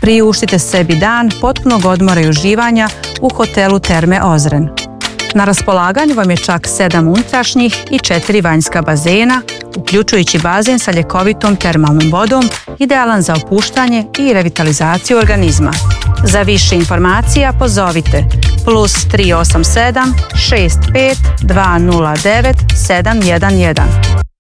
Priuštite sebi dan potpunog odmora i uživanja u hotelu Terme Ozren. Na raspolaganju vam je čak 7 unutrašnjih i 4 vanjska bazena, uključujući bazen sa ljekovitom termalnom vodom, idealan za opuštanje i revitalizaciju organizma. Za više informacija pozovite +387 65 209 711.